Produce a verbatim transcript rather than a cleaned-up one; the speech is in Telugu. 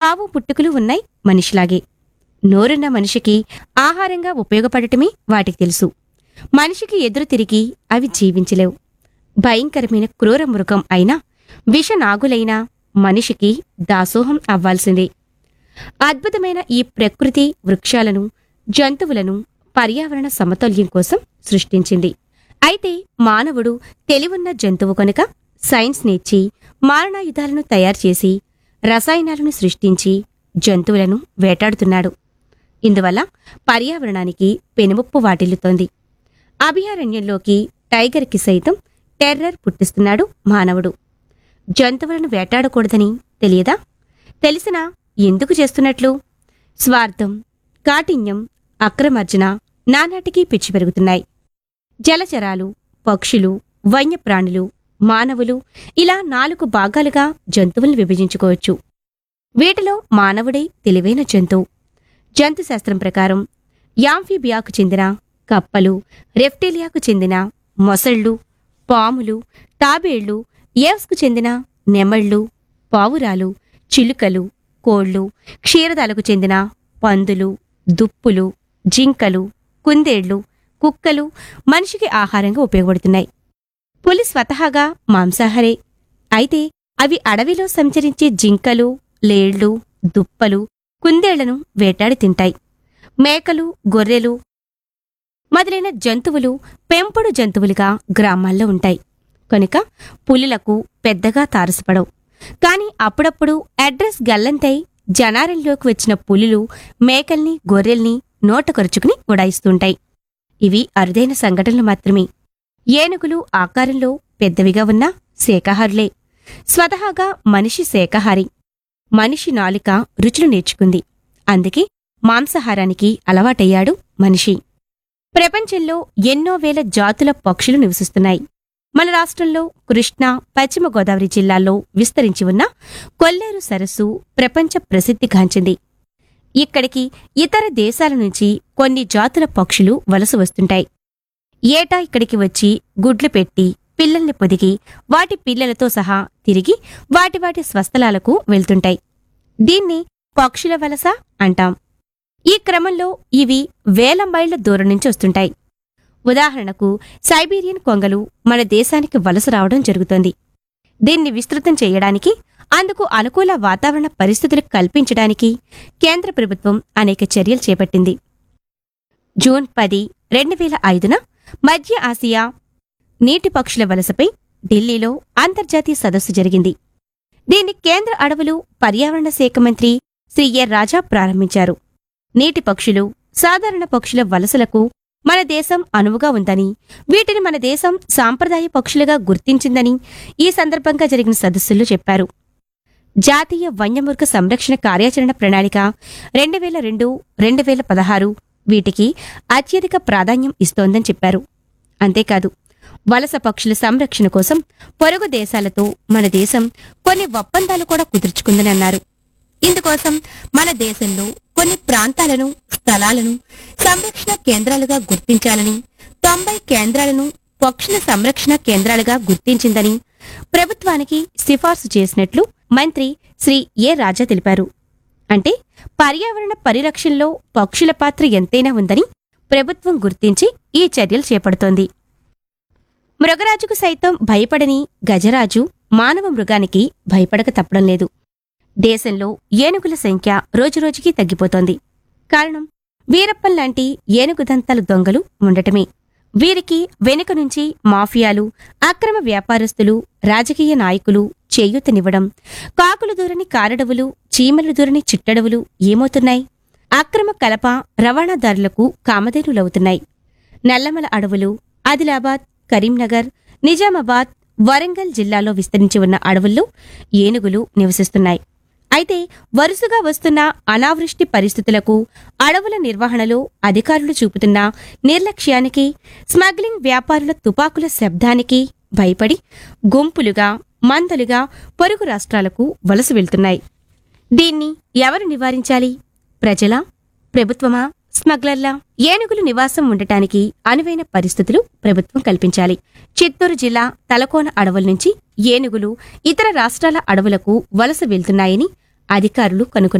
చావు పుట్టుకలు ఉన్నాయి మనిషిలాగే. నోరున్న మనిషికి ఆహారంగా ఉపయోగపడటమే వాటికి తెలుసు. మనిషికి ఎదురు తిరిగి అవి జీవించలేవు. భయంకరమైన క్రూర మృగం అయినా విషనాగులైనా మనిషికి దాసోహం అవ్వాల్సిందే. అద్భుతమైన ఈ ప్రకృతి వృక్షాలను, జంతువులను పర్యావరణ సమతుల్యం కోసం సృష్టించింది. అయితే మానవుడు తెలివున్న జంతువు కనుక సైన్స్ నేర్చి మారణాయుధాలను తయారుచేసి రసాయనాలను సృష్టించి జంతువులను వేటాడుతున్నాడు. ఇందువల్ల పర్యావరణానికి పెనుముప్పు వాటిల్లుతోంది. అభయారణ్యంలోకి టైగర్కి సైతం టెర్రర్ పుట్టిస్తున్నాడు మానవుడు. జంతువులను వేటాడకూడదని తెలియదా? తెలిసినా ఎందుకు చేస్తున్నట్లు? స్వార్థం, కాఠిన్యం, అక్రమార్జన నానాటికి పిచ్చి పెరుగుతున్నాయి. జలచరాలు, పక్షులు, వన్యప్రాణులు, మానవులు ఇలా నాలుగు భాగాలుగా జంతువులను విభజించుకోవచ్చు. వీటిలో మానవుడే తెలివైన జంతువు. జంతుశాస్త్రం ప్రకారం యాంఫీబియాకు చెందిన కప్పలు, రెప్టిలియాకు చెందిన మొసళ్ళు, పాములు, తాబేళ్లు, ఏవ్స్కు చెందిన నెమళ్లు, పావురాలు, చిలుకలు, కోళ్లు, క్షీరదాలకు చెందిన పందులు, దుప్పులు, జింకలు, కుందేళ్లు, కుక్కలు మనిషికి ఆహారంగా ఉపయోగపడుతున్నాయి. పులి స్వతహాగా మాంసాహారే. అయితే అవి అడవిలో సంచరించే జింకలు, లేళ్లు, దుప్పలు, కుందేళ్లను వేటాడి తింటాయి. మేకలు, గొర్రెలు మొదలైన జంతువులు పెంపుడు జంతువులుగా గ్రామాల్లో ఉంటాయి కనుక పులులకు పెద్దగా తారసపడవు. కాని అప్పుడప్పుడు అడ్రస్ గల్లంతై జనారంలోకి వచ్చిన పులులు మేకల్ని, గొర్రెల్ని నోటకొరుచుకుని ఉడాయిస్తుంటాయి. ఇవి అరుదైన సంఘటనలు మాత్రమే. ఏనుగులు ఆకారంలో పెద్దవిగా ఉన్న శాకాహారులే. స్వతహాగా మనిషి శాకాహారి. మనిషి నాలుక రుచులు నేర్చుకుంది. అందుకే మాంసాహారానికి అలవాటయ్యాడు మనిషి. ప్రపంచంలో ఎన్నో వేల జాతుల పక్షులు నివసిస్తున్నాయి. మన రాష్ట్రంలో కృష్ణా, పశ్చిమ గోదావరి జిల్లాల్లో విస్తరించి ఉన్న కొల్లేరు సరస్సు ప్రపంచ ప్రసిద్ధిగాంచింది. ఇక్కడికి ఇతర దేశాల నుంచి కొన్ని జాతుల పక్షులు వలస వస్తుంటాయి. ఏటా ఇక్కడికి వచ్చి గుడ్లు పెట్టి పిల్లల్ని పొదిగి వాటి పిల్లలతో సహా తిరిగి వాటి వాటి స్వస్థలాలకు వెళ్తుంటాయి. దీన్ని పక్షుల వలస అంటాం. ఈ క్రమంలో ఇవి వేల మైళ్ల దూరం నుంచి వస్తుంటాయి. ఉదాహరణకు సైబీరియన్ కొంగలు మన దేశానికి వలస రావడం జరుగుతోంది. దీన్ని విస్తృతం చేయడానికి, అందుకు అనుకూల వాతావరణ పరిస్థితులు కల్పించడానికి కేంద్ర ప్రభుత్వం అనేక చర్యలు చేపట్టింది. జూన్ పది రెండు వేల ఐదున మధ్య ఆసియా నీటి పక్షుల వలసపై ఢిల్లీలో అంతర్జాతీయ సదస్సు జరిగింది. దీన్ని కేంద్ర అడవులు, పర్యావరణ శాఖ మంత్రి శ్రీ ఎ రాజా ప్రారంభించారు. నీటి పక్షులు, సాధారణ పక్షుల వలసలకు మన దేశం అనువుగా ఉందని, వీటిని మన దేశం సాంప్రదాయ పక్షులుగా గుర్తించిందని ఈ సందర్భంగా జరిగిన సదస్సుల్లో చెప్పారు. జాతీయ వన్యమృగ సంరక్షణ కార్యాచరణ ప్రణాళిక రెండు వేల రెండు రెండు వేల పదహారు వీటికి అత్యధిక ప్రాధాన్యం ఇస్తోందని చెప్పారు. అంతేకాదు, వలస పక్షుల సంరక్షణ కోసం పొరుగు దేశాలతో మన దేశం కొన్ని ఒప్పందాలు కూడా కుదుర్చుకుందని అన్నారు. ఇందుకోసం మన దేశంలో కొన్ని ప్రాంతాలను, స్థలాలను సంరక్షణ కేంద్రాలుగా గుర్తించాలని, తొంభై కేంద్రాలను పక్షుల సంరక్షణ కేంద్రాలుగా గుర్తించిందని ప్రభుత్వానికి సిఫార్సు చేసినట్లు మంత్రి శ్రీ ఎ రాజా తెలిపారు. అంటే పర్యావరణ పరిరక్షణలో పక్షుల పాత్ర ఎంతైనా ఉందని ప్రభుత్వం గుర్తించి ఈ చర్యలు చేపడుతోంది. మృగరాజుకు సైతం భయపడని గజరాజు మానవ మృగానికి భయపడక తప్పడం లేదు. దేశంలో ఏనుగుల సంఖ్య రోజురోజుకీ తగ్గిపోతోంది. కారణం వీరప్పంలాంటి ఏనుగుదంతాల దొంగలు ఉండటమే. వీరికి వెనుక నుంచి మాఫియాలు, అక్రమ వ్యాపారస్తులు, రాజకీయ నాయకులు చేయూతనివ్వడం, కాకులు దూరని కారడవులు, చీమలు దూరని చిట్టడవులు ఏమవుతున్నాయి? అక్రమ కలప రవాణాదారులకు కామధేనులవుతున్నాయి. నల్లమల అడవులు ఆదిలాబాద్, కరీంనగర్, నిజామాబాద్, వరంగల్ జిల్లాలో విస్తరించి ఉన్న అడవుల్లో ఏనుగులు నివసిస్తున్నాయి. అయితే వరుసగా వస్తున్న అనావృష్టి పరిస్థితులకు, అడవుల నిర్వహణలో అధికారులు చూపుతున్న నిర్లక్ష్యానికి, స్మగ్లింగ్ వ్యాపారుల తుపాకుల శబ్దానికి భయపడి గుంపులుగా, మందలుగా పొరుగు రాష్ట్రాలకు వలస వెళ్తున్నాయి. దీన్ని ఎవరు నివారించాలి? ప్రజలా? ప్రభుత్వమా? స్మగ్లర్లా? ఏనుగులు నివాసం ఉండటానికి అనువైన పరిస్థితులు ప్రభుత్వం కల్పించాలి. చిత్తూరు జిల్లా తలకోన అడవుల నుంచి ఏనుగులు ఇతర రాష్ట్రాల అడవులకు వలస వెళ్తున్నాయని అధికారులు కనుగొన్నారు.